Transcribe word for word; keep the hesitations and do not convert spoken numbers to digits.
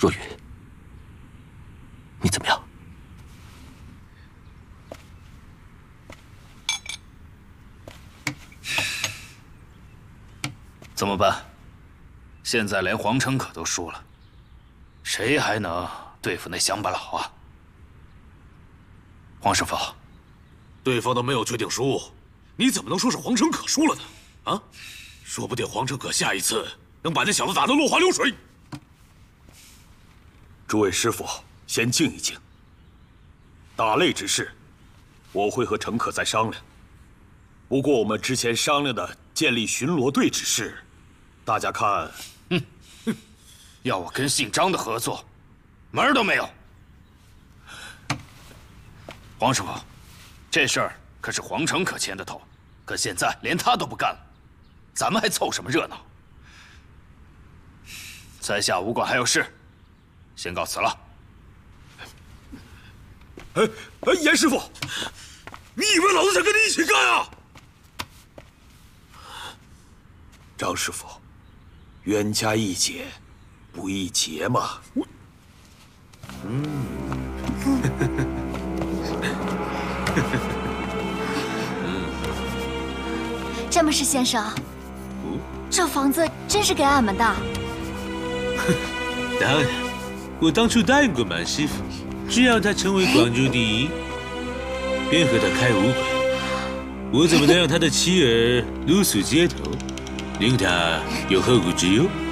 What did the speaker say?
若雨，你怎么样？ 怎么办？现在连黄成可都输了，谁还能对付那乡巴佬啊？黄师傅， 对方都没有确定输，你怎么能说是黄成可输了呢？啊，说不定黄成可下一次能把那小子打得落花流水。 诸位师傅，先静一静。打擂之事，我会和程可再商量。不过我们之前商量的建立巡逻队之事，大家看， 哼哼，要我跟姓张的合作，门儿都没有。黄师傅，这事儿可是黄成可牵的头，可现在连他都不干了，咱们还凑什么热闹？在下武馆还有事，先告辞了。 哎哎，严师傅， 你以为老子想跟你一起干啊？ 张师傅，冤家宜解不宜结嘛。 嗯。 詹姆士先生，这房子真是给俺们的。 当然，我当初答应过满师傅，只要他成为广州第一，便和他开武馆。我怎么能让他的妻儿露宿街头，令他有后顾之忧？